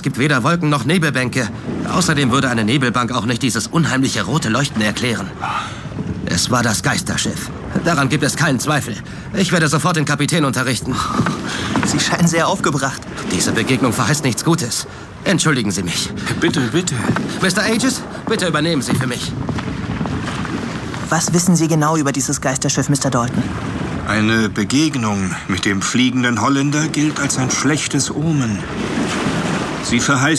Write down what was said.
gibt weder Wolken noch Nebelbänke. Außerdem würde eine Nebelbank auch nicht dieses unheimliche rote Leuchten erklären. Es war das Geisterschiff. Daran gibt es keinen Zweifel. Ich werde sofort den Kapitän unterrichten. Sie scheinen sehr aufgebracht. Diese Begegnung verheißt nichts Gutes. Entschuldigen Sie mich. Bitte, bitte. Mr. Aegis, bitte übernehmen Sie für mich. Was wissen Sie genau über dieses Geisterschiff, Mr. Dalton? Eine Begegnung mit dem fliegenden Holländer gilt als ein schlechtes Omen. Sie verheißt